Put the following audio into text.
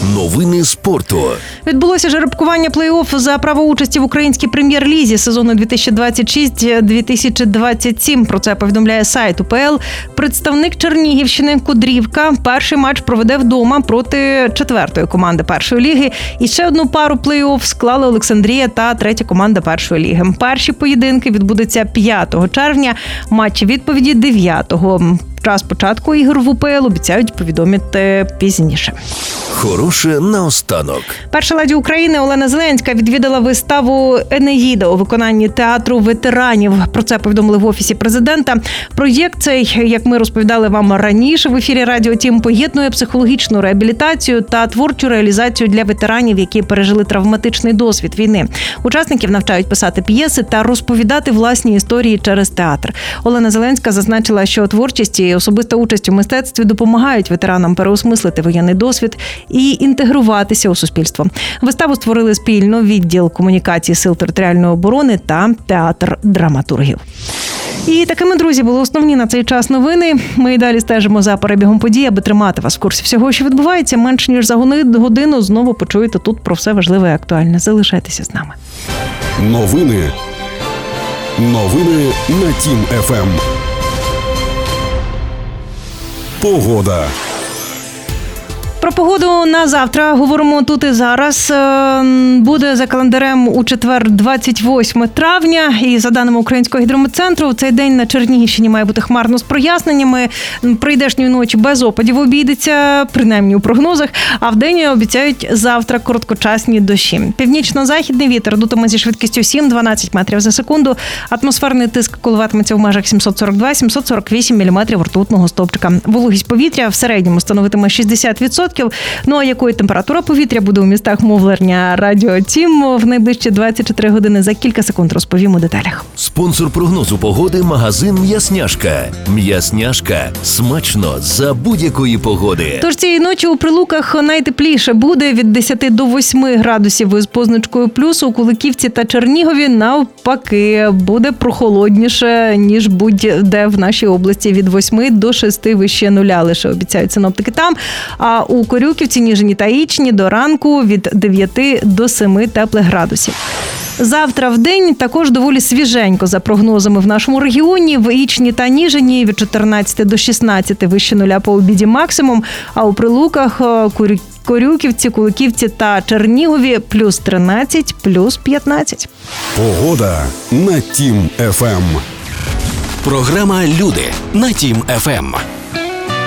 Новини спорту. Відбулося жеребкування плей-офф за право участі в українській прем'єр-лізі сезону 2026-2027. Про це повідомляє сайт УПЛ. Представник Чернігівщини Кудрівка перший матч проведе вдома проти 4-ї команди першої ліги. І ще одну пару плей-офф склали Олександрія та 3-я команда першої ліги. Перші поєдинки відбудуться 5 червня, матчі відповіді 9-го. Час початку ігор в УПЛ обіцяють повідомити пізніше. Хороше наостанок. Перша леді України Олена Зеленська відвідала виставу «Енеїда» у виконанні театру ветеранів. Про це повідомили в Офісі Президента. Проєкт цей, як ми розповідали вам раніше в ефірі Радіо Тім, поєднує психологічну реабілітацію та творчу реалізацію для ветеранів, які пережили травматичний досвід війни. Учасників навчають писати п'єси та розповідати власні історії через театр. Олена Зеленська зазначила, що творчість і особиста участь у мистецтві допомагають ветеранам переосмислити воєнний досвід і інтегруватися у суспільство. Виставу створили спільно відділ комунікації Сил територіальної оборони та театр драматургів. І такими, друзі, були основні на цей час новини. Ми і далі стежимо за перебігом подій, аби тримати вас в курсі всього, що відбувається. Менш ніж за годину знову почуєте тут про все важливе і актуальне. Залишайтеся з нами. Новини на Тім ФМ. Погода. Про погоду на завтра говоримо тут і зараз. Буде за календарем у четвер 28 травня. І за даними Українського гідрометцентру, в цей день на Чернігівщині має бути хмарно з проясненнями. Прийдешньої ночі без опадів обійдеться, принаймні у прогнозах. А вдень обіцяють завтра короткочасні дощі. Північно-західний вітер дутиме зі швидкістю 7-12 метрів за секунду. Атмосферний тиск коливатиметься в межах 742-748 міліметрів ртутного стовпчика. Вологість повітря в середньому становитиме 60%. Ну а якою температура повітря буде у містах мовлення Радіо Тім в найближчі 24 години, за кілька секунд розповім у деталях. Спонсор прогнозу погоди – магазин «М'ясняшка». «М'ясняшка» – смачно за будь-якої погоди. Тож цієї ночі у Прилуках найтепліше буде від 10 до 8 градусів із позначкою плюс. У Куликівці та Чернігові навпаки буде прохолодніше, ніж будь-де в нашій області. Від 8 до 6 вище нуля лише обіцяють синоптики там. А у Корюківці, Ніжині та Ічні до ранку від 9 до 7 теплих градусів. Завтра в день також доволі свіженько за прогнозами в нашому регіоні. В Ічні та Ніжині від 14 до 16 вище нуля по обіді максимум, а у Прилуках, Корюківці, Куликівці та Чернігові плюс 13, плюс 15. Погода на Тім ФМ. Програма «Люди» на Тім ФМ.